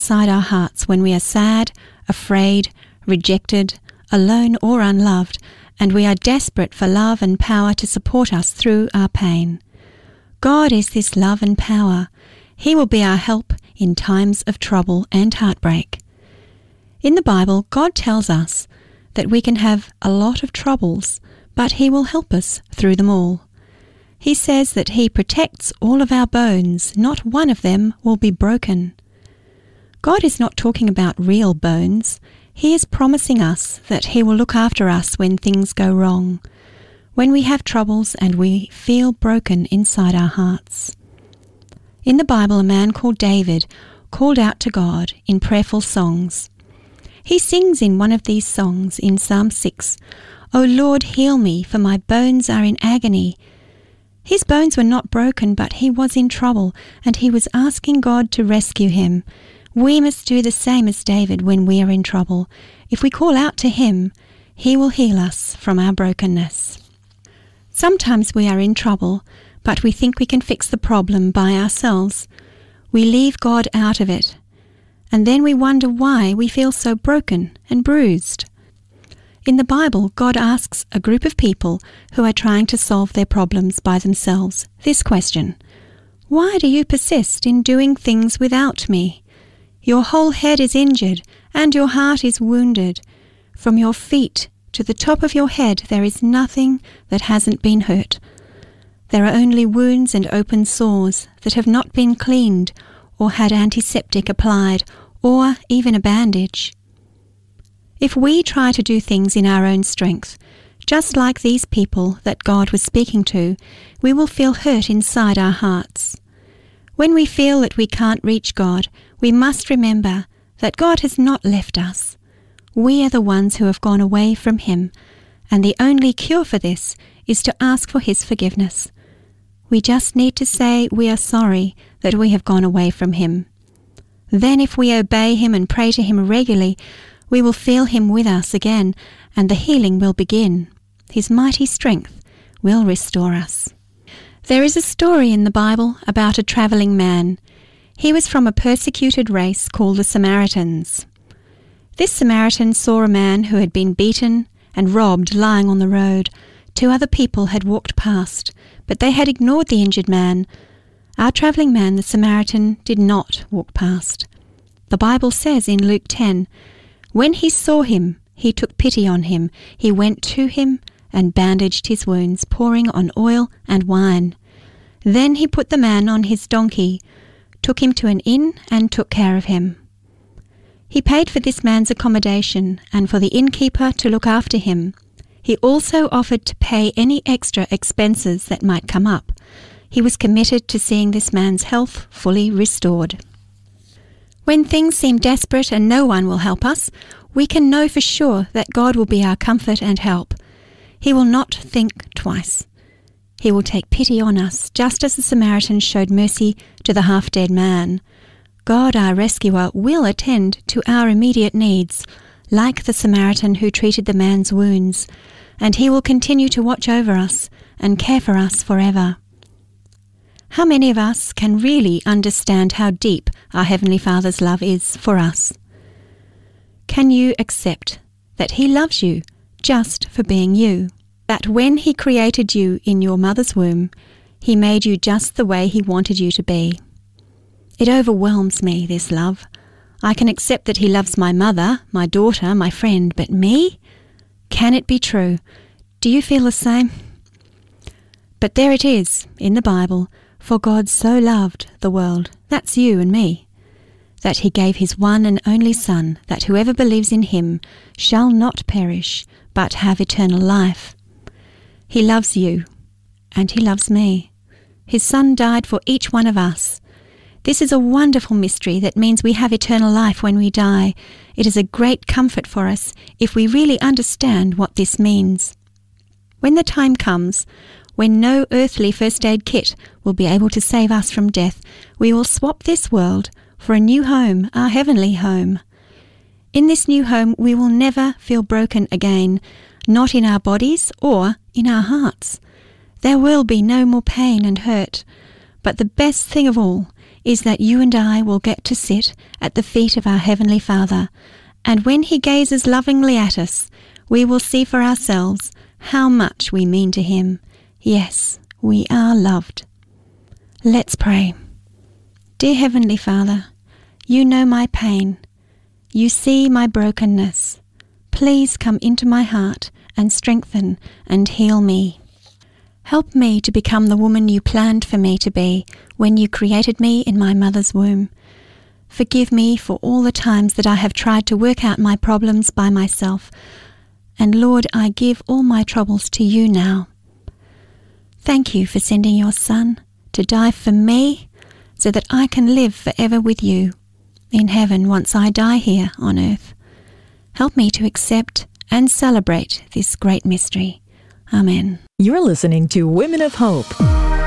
inside our hearts when we are sad, afraid, rejected, alone or unloved, and we are desperate for love and power to support us through our pain. God is this love and power. He will be our help in times of trouble and heartbreak. In the Bible, God tells us that we can have a lot of troubles, but He will help us through them all. He says that He protects all of our bones, not one of them will be broken. God is not talking about real bones. He is promising us that He will look after us when things go wrong, when we have troubles and we feel broken inside our hearts. In the Bible, a man called David called out to God in prayerful songs. He sings in one of these songs in Psalm 6, "O Lord, heal me, for my bones are in agony." His bones were not broken, but he was in trouble, and he was asking God to rescue him. We must do the same as David when we are in trouble. If we call out to Him, He will heal us from our brokenness. Sometimes we are in trouble, but we think we can fix the problem by ourselves. We leave God out of it, and then we wonder why we feel so broken and bruised. In the Bible, God asks a group of people who are trying to solve their problems by themselves this question: "Why do you persist in doing things without me? Your whole head is injured, and your heart is wounded. From your feet to the top of your head there is nothing that hasn't been hurt. There are only wounds and open sores that have not been cleaned or had antiseptic applied, or even a bandage." If we try to do things in our own strength, just like these people that God was speaking to, we will feel hurt inside our hearts. When we feel that we can't reach God, we must remember that God has not left us. We are the ones who have gone away from Him, and the only cure for this is to ask for His forgiveness. We just need to say we are sorry that we have gone away from Him. Then if we obey Him and pray to Him regularly, we will feel Him with us again, and the healing will begin. His mighty strength will restore us. There is a story in the Bible about a travelling man. He was from a persecuted race called the Samaritans. This Samaritan saw a man who had been beaten and robbed lying on the road. 2 other people had walked past, but they had ignored the injured man. Our travelling man, the Samaritan, did not walk past. The Bible says in Luke 10, "When he saw him, he took pity on him. He went to him and bandaged his wounds, pouring on oil and wine. Then he put the man on his donkey, took him to an inn and took care of him." He paid for this man's accommodation and for the innkeeper to look after him. He also offered to pay any extra expenses that might come up. He was committed to seeing this man's health fully restored. When things seem desperate and no one will help us, we can know for sure that God will be our comfort and help. He will not think twice. He will take pity on us, just as the Samaritan showed mercy to the half-dead man. God, our rescuer, will attend to our immediate needs, like the Samaritan who treated the man's wounds, and He will continue to watch over us and care for us forever. How many of us can really understand how deep our Heavenly Father's love is for us? Can you accept that He loves you just for being you? That when He created you in your mother's womb, He made you just the way He wanted you to be? It overwhelms me, this love. I can accept that He loves my mother, my daughter, my friend, but me? Can it be true? Do you feel the same? But there it is in the Bible. For God so loved the world, that's you and me, that He gave His one and only Son, that whoever believes in Him shall not perish, but have eternal life. He loves you, and He loves me. His Son died for each one of us. This is a wonderful mystery that means we have eternal life when we die. It is a great comfort for us if we really understand what this means. When the time comes, when no earthly first aid kit will be able to save us from death, we will swap this world for a new home, our heavenly home. In this new home, we will never feel broken again, not in our bodies or in our hearts. There will be no more pain and hurt. But the best thing of all is that you and I will get to sit at the feet of our Heavenly Father, and when He gazes lovingly at us, we will see for ourselves how much we mean to Him. Yes, we are loved. Let's pray. Dear Heavenly Father, you know my pain. You see my brokenness. Please come into my heart and strengthen and heal me. Help me to become the woman you planned for me to be when you created me in my mother's womb. Forgive me for all the times that I have tried to work out my problems by myself. And Lord, I give all my troubles to you now. Thank you for sending your Son to die for me so that I can live forever with you in heaven once I die here on earth. Help me to accept and celebrate this great mystery. Amen. You're listening to Women of Hope.